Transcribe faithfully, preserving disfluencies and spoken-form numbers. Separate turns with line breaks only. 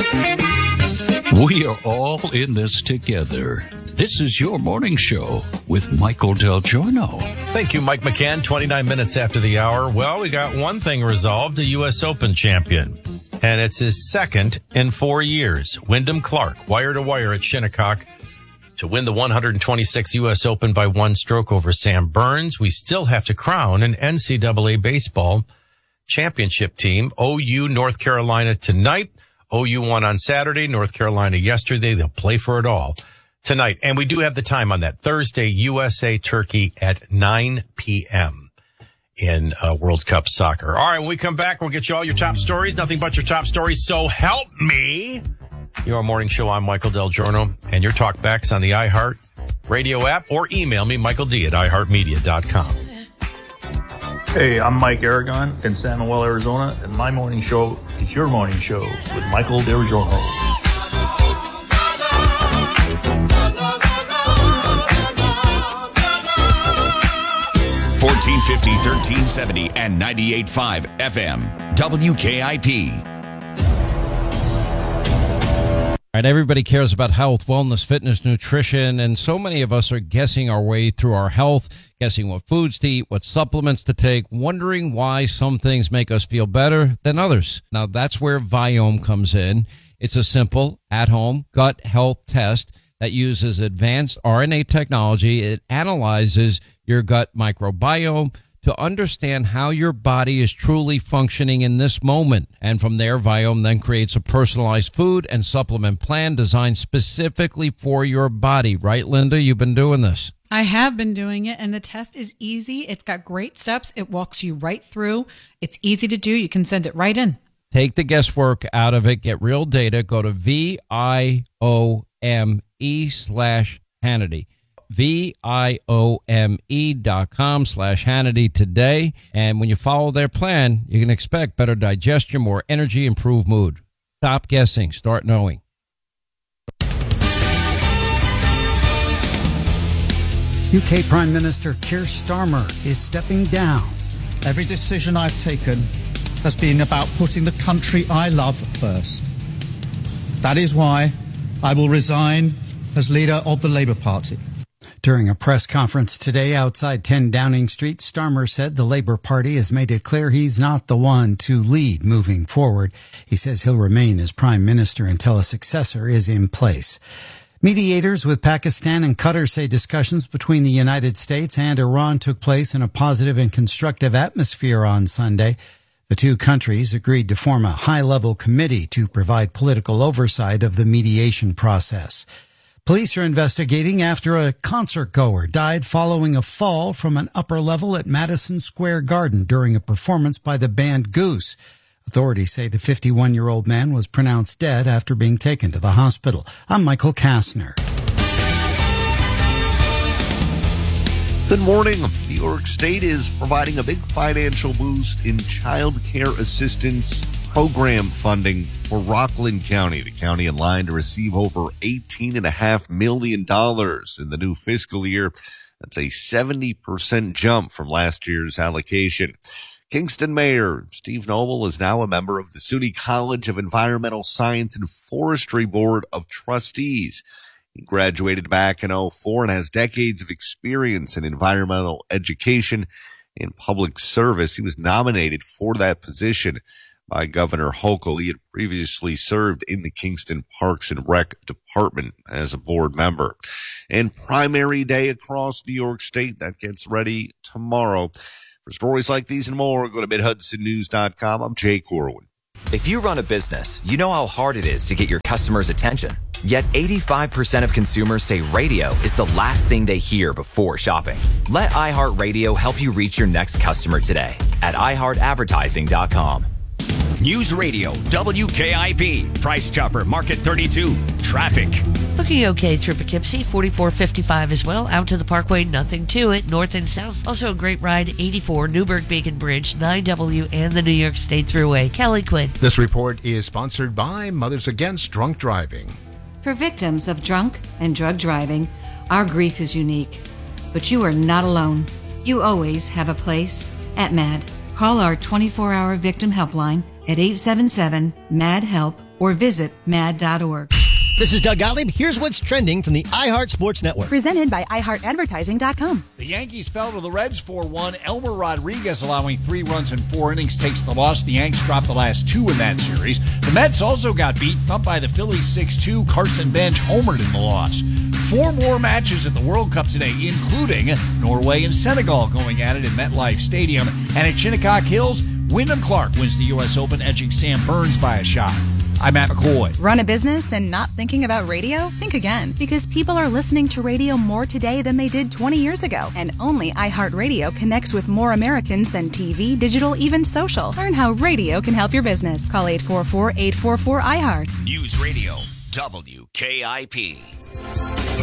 We are all in this together. This is your morning show with Michael Del Giorno.
Thank you, Mike McCann. twenty-nine minutes after the hour. Well, we got one thing resolved, a U S Open champion. And it's his second in four years. Wyndham Clark, wire to wire at Shinnecock to win the one hundred twenty-sixth U S Open by one stroke over Sam Burns. We still have to crown an N C double A baseball championship team. O U North Carolina tonight. O U won on Saturday, North Carolina yesterday. They'll play for it all tonight. And we do have the time on that. Thursday, U S A Turkey at nine p.m. in uh, World Cup soccer. All right, when we come back, we'll get you all your top stories. Nothing but your top stories. So help me. Your morning show. I'm Michael Del Giorno. And your talkbacks on the iHeart Radio app, or email me, Michael D at i heart media dot com.
Hey, I'm Mike Aragon in San Manuel, Arizona, and my morning show is your morning show with Michael Del Giorno.
fourteen fifty, thirteen seventy, and ninety-eight point five F M. W K I P.
All right, everybody cares about health, wellness, fitness, nutrition, and so many of us are guessing our way through our health, guessing what foods to eat, what supplements to take, wondering why some things make us feel better than others. Now, that's where Viome comes in. It's a simple, at-home gut health test that uses advanced R N A technology. It analyzes your gut microbiome to understand how your body is truly functioning in this moment. And from there, Viome then creates a personalized food and supplement plan designed specifically for your body. Right, Linda? You've been doing this.
I have been doing it, and the test is easy. It's got great steps. It walks you right through. It's easy to do. You can send it right in.
Take the guesswork out of it. Get real data. Go to V I O M E slash Hannity. V-I-O-M-E dot com slash Hannity today. And when you follow their plan, you can expect better digestion, more energy, improved mood. Stop guessing. Start knowing.
U K Prime Minister Keir Starmer is stepping down.
Every decision I've taken has been about putting the country I love first. That is why I will resign as leader of the Labour Party.
During a press conference today outside ten Downing Street, Starmer said the Labour Party has made it clear he's not the one to lead moving forward. He says he'll remain as Prime Minister until a successor is in place. Mediators with Pakistan and Qatar say discussions between the United States and Iran took place in a positive and constructive atmosphere on Sunday. The two countries agreed to form a high-level committee to provide political oversight of the mediation process. Police are investigating after a concert-goer died following a fall from an upper level at Madison Square Garden during a performance by the band Goose. Authorities say the fifty-one-year-old man was pronounced dead after being taken to the hospital. I'm Michael Kastner.
Good morning. New York State is providing a big financial boost in child care assistance program funding for Rockland County, the county in line to receive over eighteen point five million dollars in the new fiscal year. That's a seventy percent jump from last year's allocation. Kingston Mayor Steve Noble is now a member of the SUNY College of Environmental Science and Forestry Board of Trustees. He graduated back in oh four and has decades of experience in environmental education and public service. He was nominated for that position by Governor Hochul. He had previously served in the Kingston Parks and Rec Department as a board member. And primary day across New York State, that gets ready tomorrow. For stories like these and more, go to mid hudson news dot com. I'm Jay Corwin.
If you run a business, you know how hard it is to get your customers' attention. Yet eighty-five percent of consumers say radio is the last thing they hear before shopping. Let iHeartRadio help you reach your next customer today at i heart advertising dot com.
News Radio, W K I P, Price Chopper, Market thirty-two, traffic.
Looking okay through Poughkeepsie, forty-four fifty-five as well. Out to the Parkway, nothing to it. North and south, also a great ride, eighty-four, Newburgh-Beacon Bridge, nine W, and the New York State Thruway. Kelly Quinn.
This report is sponsored by Mothers Against Drunk Driving.
For victims of drunk and drug driving, our grief is unique. But you are not alone. You always have a place at MAD. Call our twenty-four hour victim helpline at eight seven seven, M A D, HELP or visit mad dot org.
This is Doug Gottlieb. Here's what's trending from the iHeart Sports Network.
Presented by i heart advertising dot com.
The Yankees fell to the Reds four one. Elmer Rodriguez, allowing three runs in four innings, takes the loss. The Yanks dropped the last two in that series. The Mets also got beat, thumped by the Phillies six two. Carson Bench homered in the loss. Four more matches at the World Cup today, including Norway and Senegal going at it in MetLife Stadium. And at Shinnecock Hills, Wyndham Clark wins the U S Open, edging Sam Burns by a shot. I'm Matt McCoy.
Run a business and not thinking about radio? Think again, because people are listening to radio more today than they did twenty years ago. And only iHeartRadio connects with more Americans than T V, digital, even social. Learn how radio can help your business. Call eight four four, eight four four, I heart.
News Radio W K I P.